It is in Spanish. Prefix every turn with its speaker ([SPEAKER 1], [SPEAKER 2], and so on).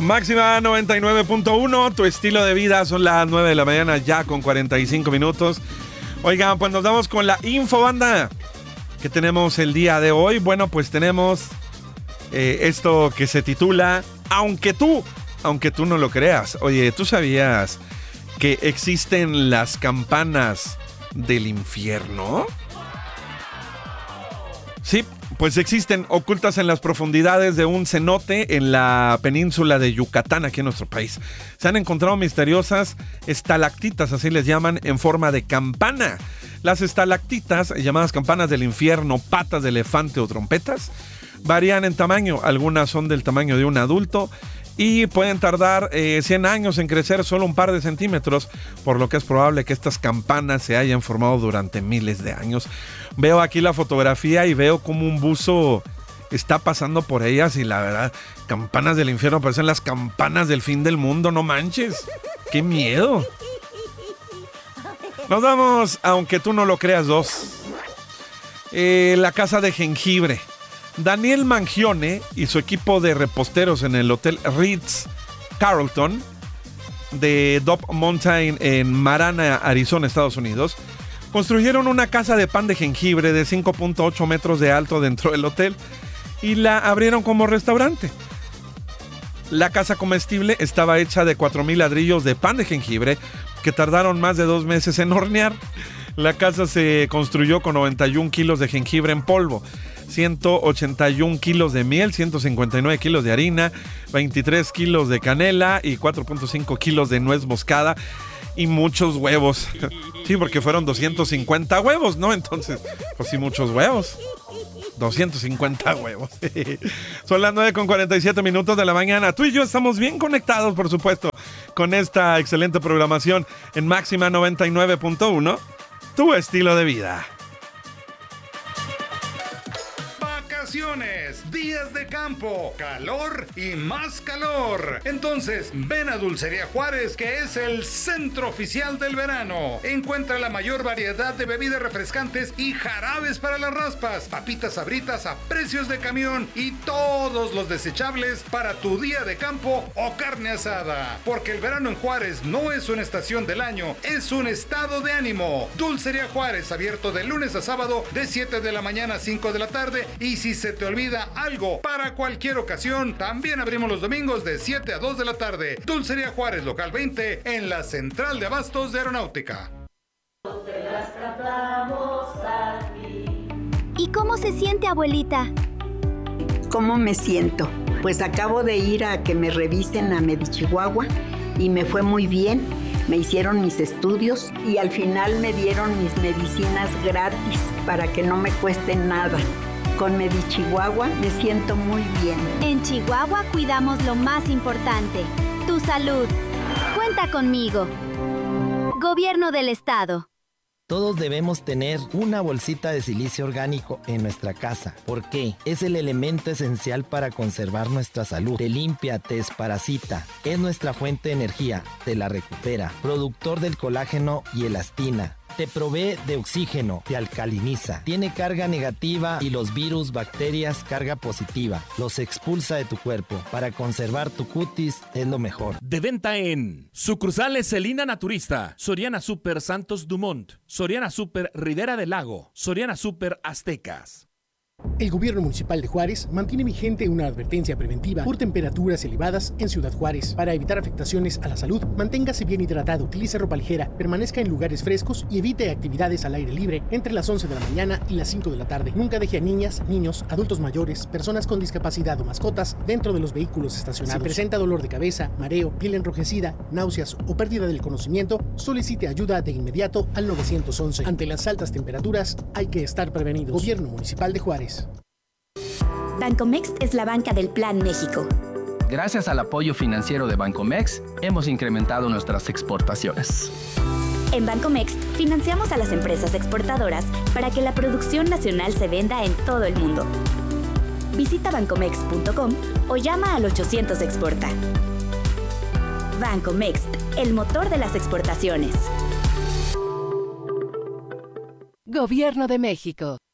[SPEAKER 1] Máxima 99.1, tu estilo de vida. Son las 9 de la mañana ya con 45 minutos. Oigan, pues nos vamos con la infobanda que tenemos el día de hoy. Bueno, pues tenemos esto que se titula Aunque tú no lo creas. Oye, ¿tú sabías que existen las campanas del infierno? Sí, pues existen, ocultas en las profundidades de un cenote en la península de Yucatán, aquí en nuestro país. Se han encontrado misteriosas estalactitas, así les llaman, en forma de campana. Las estalactitas, llamadas campanas del infierno, patas de elefante o trompetas, varían en tamaño. Algunas son del tamaño de un adulto y pueden tardar 100 años en crecer solo un par de centímetros, por lo que es probable que estas campanas se hayan formado durante miles de años. Veo aquí la fotografía y veo como un buzo está pasando por ellas y la verdad, campanas del infierno, parecen las campanas del fin del mundo, no manches. ¡Qué miedo! Nos vamos, aunque tú no lo creas, 2. La casa de jengibre. Daniel Mangione y su equipo de reposteros en el Hotel Ritz-Carlton de Dove Mountain en Marana, Arizona, Estados Unidos, construyeron una casa de pan de jengibre de 5.8 metros de alto dentro del hotel y la abrieron como restaurante. La casa comestible estaba hecha de 4,000 ladrillos de pan de jengibre que tardaron más de 2 meses en hornear. La casa se construyó con 91 kilos de jengibre en polvo, 181 kilos de miel, 159 kilos de harina, 23 kilos de canela y 4.5 kilos de nuez moscada y muchos huevos. Sí, porque fueron 250 huevos, ¿no? Entonces, pues sí, muchos huevos. 250 huevos. Son las 9:47 minutos de la mañana. Tú y yo estamos bien conectados, por supuesto, con esta excelente programación en Máxima 99.1, tu estilo de vida.
[SPEAKER 2] Días de campo, calor y más calor. Entonces, ven a Dulcería Juárez, que es el centro oficial del verano. Encuentra la mayor variedad de bebidas refrescantes y jarabes para las raspas, papitas Sabritas a precios de camión y todos los desechables para tu día de campo o carne asada. Porque el verano en Juárez no es una estación del año, es un estado de ánimo. Dulcería Juárez, abierto de lunes a sábado de 7 de la mañana a 5 de la tarde. Y si se te olvida algo para cualquier ocasión, también abrimos los domingos de 7 a 2 de la tarde. Dulcería Juárez, local 20, en la Central de Abastos de Aeronáutica.
[SPEAKER 3] ¿Y cómo se siente, abuelita?
[SPEAKER 4] ¿Cómo me siento? Pues acabo de ir a que me revisen a Medichihuahua y me fue muy bien. Me hicieron mis estudios y al final me dieron mis medicinas gratis para que no me cueste nada. Con Medichihuahua me siento muy bien.
[SPEAKER 3] En Chihuahua cuidamos lo más importante, tu salud. Cuenta conmigo. Gobierno del Estado.
[SPEAKER 5] Todos debemos tener una bolsita de silicio orgánico en nuestra casa. ¿Por qué? Es el elemento esencial para conservar nuestra salud. Te limpia, te desparasita. Es nuestra fuente de energía. Te la recupera. Productor del colágeno y elastina. Te provee de oxígeno, te alcaliniza, tiene carga negativa y los virus, bacterias, carga positiva. Los expulsa de tu cuerpo. Para conservar tu cutis es lo mejor.
[SPEAKER 6] De venta en sucursales Celina Naturista, Soriana Super Santos Dumont, Soriana Super Rivera del Lago, Soriana Super Aztecas.
[SPEAKER 7] El gobierno municipal de Juárez mantiene vigente una advertencia preventiva por temperaturas elevadas en Ciudad Juárez. Para evitar afectaciones a la salud, manténgase bien hidratado, utilice ropa ligera, permanezca en lugares frescos y evite actividades al aire libre entre las 11 de la mañana y las 5 de la tarde. Nunca deje a niñas, niños, adultos mayores, personas con discapacidad o mascotas dentro de los vehículos estacionados. Si presenta dolor de cabeza, mareo, piel enrojecida, náuseas o pérdida del conocimiento, solicite ayuda de inmediato al 911. Ante las altas temperaturas, hay que estar prevenidos. Gobierno Municipal de Juárez.
[SPEAKER 8] Bancomext es la banca del Plan México.
[SPEAKER 9] Gracias al apoyo financiero de Bancomext, hemos incrementado nuestras exportaciones.
[SPEAKER 8] En Bancomext financiamos a las empresas exportadoras para que la producción nacional se venda en todo el mundo. Visita bancomext.com o llama al 800 Exporta. Bancomext, el motor de las exportaciones.
[SPEAKER 10] Gobierno de México.